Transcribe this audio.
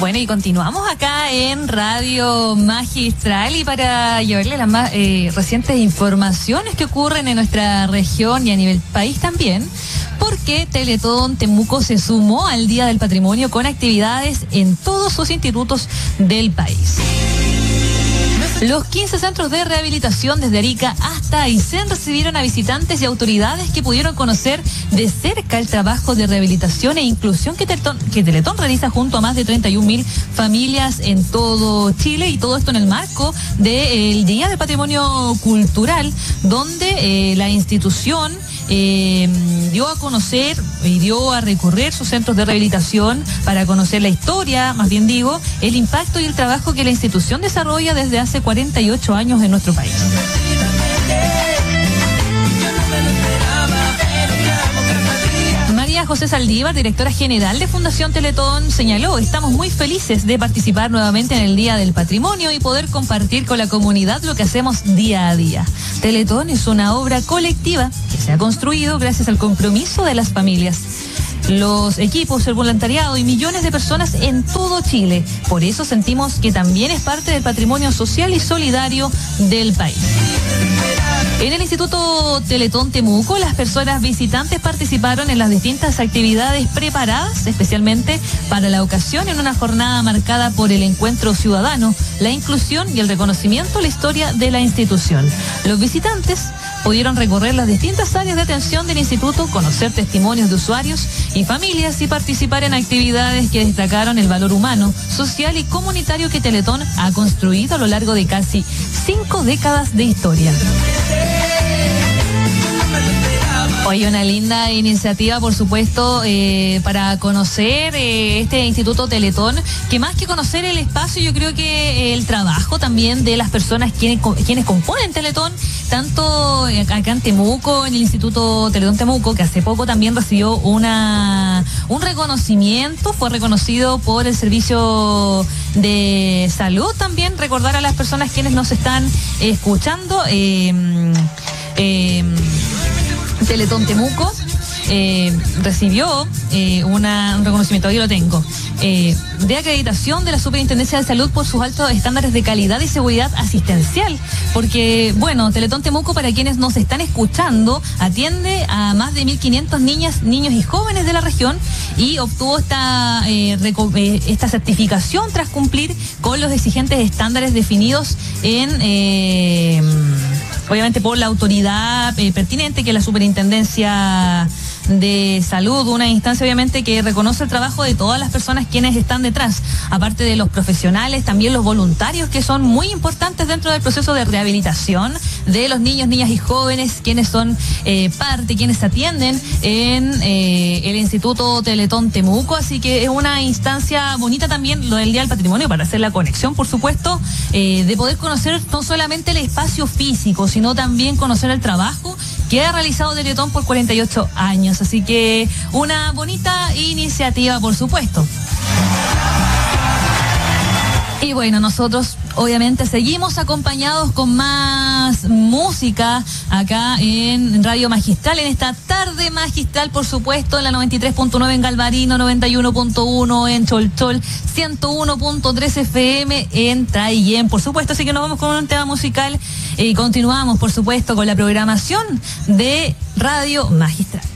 Bueno, y continuamos acá en Radio Magistral y para llevarle las más recientes informaciones que ocurren en nuestra región y a nivel país también, porque Teletón Temuco se sumó al Día del Patrimonio con actividades en todos sus institutos del país. Los 15 centros de rehabilitación desde Arica hasta Aysén recibieron a visitantes y autoridades que pudieron conocer de cerca el trabajo de rehabilitación e inclusión que Teletón realiza junto a más de 31.000 familias en todo Chile, y todo esto en el marco del Día del Patrimonio Cultural, donde la institución dio a conocer y dio a recorrer sus centros de rehabilitación para conocer la historia, más bien digo, el impacto y el trabajo que la institución desarrolla desde hace 48 años en nuestro país. María José Saldívar, directora general de Fundación Teletón, señaló: estamos muy felices de participar nuevamente en el Día del Patrimonio y poder compartir con la comunidad lo que hacemos día a día. Teletón es una obra colectiva que se ha construido gracias al compromiso de las familias, los equipos, el voluntariado y millones de personas en todo Chile. Por eso sentimos que también es parte del patrimonio social y solidario del país. En el Instituto Teletón Temuco, las personas visitantes participaron en las distintas actividades preparadas especialmente para la ocasión, en una jornada marcada por el encuentro ciudadano, la inclusión y el reconocimiento a la historia de la institución. Los visitantes pudieron recorrer las distintas áreas de atención del instituto, conocer testimonios de usuarios y familias y participar en actividades que destacaron el valor humano, social y comunitario que Teletón ha construido a lo largo de casi 5 décadas de historia. Hoy una linda iniciativa, por supuesto, para conocer este Instituto Teletón, que más que conocer el espacio, yo creo que el trabajo también de las personas quienes componen Teletón, tanto acá en Temuco, en el Instituto Teletón Temuco, que hace poco también recibió un reconocimiento, fue reconocido por el Servicio de Salud. También recordar a las personas quienes nos están escuchando, Teletón Temuco recibió un reconocimiento, ahí lo tengo, de acreditación de la Superintendencia de Salud por sus altos estándares de calidad y seguridad asistencial, porque, bueno, Teletón Temuco, para quienes nos están escuchando, atiende a más de 1.500 niñas, niños y jóvenes de la región, y obtuvo esta certificación tras cumplir con los exigentes estándares definidos obviamente por la autoridad pertinente, que es la Superintendencia de Salud, una instancia obviamente que reconoce el trabajo de todas las personas quienes están detrás, aparte de los profesionales, también los voluntarios, que son muy importantes dentro del proceso de rehabilitación de los niños, niñas y jóvenes, quienes son quienes atienden en el Instituto Teletón Temuco. Así que es una instancia bonita también lo del Día del Patrimonio, para hacer la conexión, por supuesto, de poder conocer no solamente el espacio físico, sino también conocer el trabajo que ha realizado Teletón por 48 años. Así que una bonita iniciativa, por supuesto. Y bueno, nosotros obviamente seguimos acompañados con más música acá en Radio Magistral, en esta tarde magistral, por supuesto, en la 93.9 en Galvarino, 91.1 en Cholchol, 101.3 FM en Traillén, por supuesto. Así que nos vamos con un tema musical y continuamos, por supuesto, con la programación de Radio Magistral.